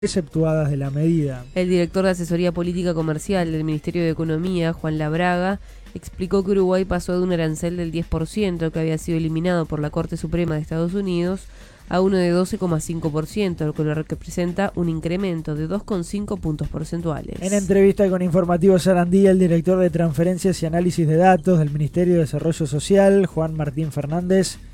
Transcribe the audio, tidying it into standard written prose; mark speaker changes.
Speaker 1: exceptuadas de la medida.
Speaker 2: El director de Asesoría Política Comercial del Ministerio de Economía, Juan Labraga, explicó que Uruguay pasó de un arancel del 10% que había sido eliminado por la Corte Suprema de Estados Unidos a uno de 12,5%, lo que representa un incremento de 2,5 puntos porcentuales.
Speaker 1: En entrevista con Informativo Sarandí, el director de Transferencias y Análisis de Datos del Ministerio de Desarrollo Social, Juan Martín Fernández,